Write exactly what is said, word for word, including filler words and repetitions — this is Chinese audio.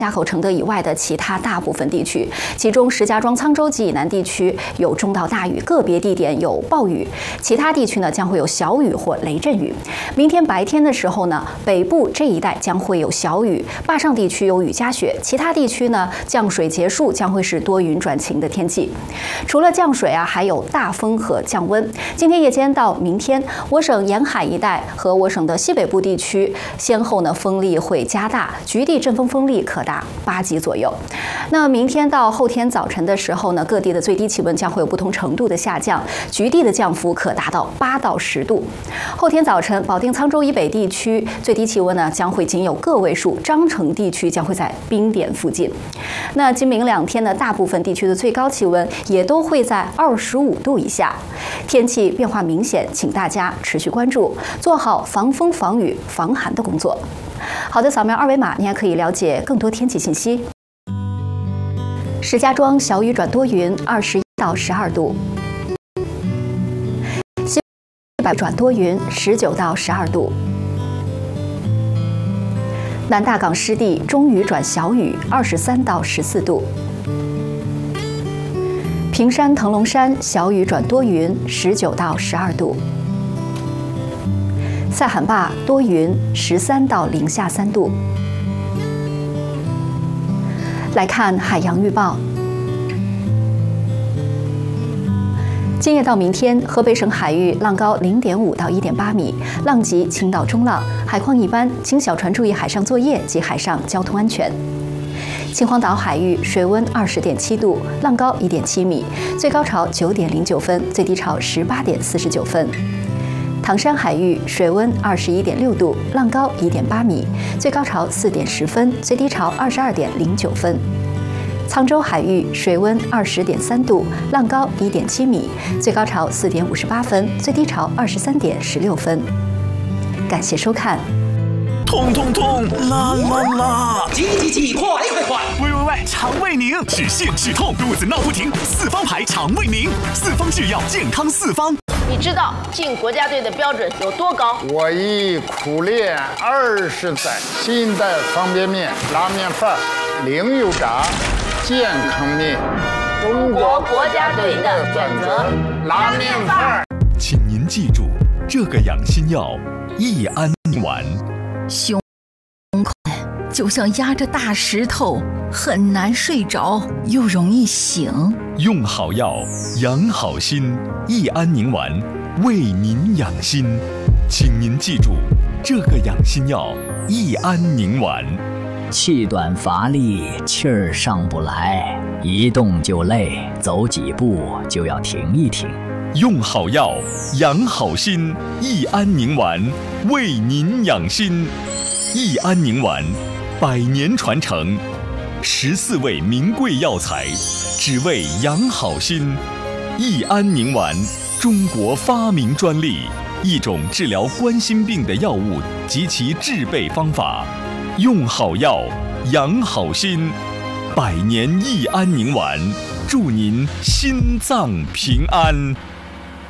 垭口承德以外的其他大部分地区，其中石家庄、沧州及以南地区有中到大雨，个别地点有暴雨，其他地区呢将会有小雨或雷阵雨。明天白天的时候呢，北部这一带将会有小雨，坝上地区有雨夹雪，其他地区呢降水结束，将会是多云转晴的天气。除了降水啊，还有大风和降温。今天夜间到明天，我省沿海一带和我省的西北部地区先后呢风力会加大，局地阵风风力可达八级左右。那明天到后天早晨的时候呢，各地的最低气温将会有不同程度的下降，局地的降幅可达到八到十度。后天早晨，保定、沧州以北地区最低气温呢将会仅有个位数，章程地区将会在冰点附近。那今明两天呢，大部分地区的最高气温也都会在二十五度以下，天气变化明显，请大家持续关注，做好防风、防雨、防寒的工作。好的，扫描二维码，你还可以了解更多天气信息。石家庄小雨转多云，二十一到十二度；西北转多云，十九到十二度；南大港湿地中雨转小雨，二十三到十四度；平山腾龙山小雨转多云，十九到十二度；塞罕坝多云，十三到零下三度。来看海洋预报。今夜到明天，河北省海域浪高零点五到一点八米，浪级轻到中浪，海况一般，请小船注意海上作业及海上交通安全。秦皇岛海域水温二十点七度，浪高一点七米，最高潮九点零九分，最低潮十八点四十九分。唐山海域水温二十一点六度，浪高一点八米，最高潮四点十分，最低潮二十二点零九分。沧州海域水温二十点三度，浪高一点七米，最高潮四点五十八分，最低潮二十三点十六分。感谢收看。 痛痛痛，啦啦啦！ 急急急，快快快！ 喂喂喂，肠胃宁，止泻止痛，肚子闹不停，四方牌肠胃宁，四方制药，健康四方。 你知道进国家队的标准有多高？ 我已苦练二十载，新一代方便面、拉面饭、零油炸、健康面， 中国国家队的选择， 拉面饭。 请您记住，这个养心药益安宁丸。 胸口就像压着大石头，很难睡着，又容易醒。 用好药，养好心，益安宁丸为您养心。请您记住，这个养心药益安宁丸。 气短乏力，气儿上不来，一动就累，走几步就要停一停。 用好药，养好心，益安宁丸为您养心。益安宁丸，百年传承，十四味名贵药材，只为养好心。益安宁丸，中国发明专利，一种治疗冠心病的药物及其制备方法。用好药，养好心，百年益安宁丸，祝您心脏平安。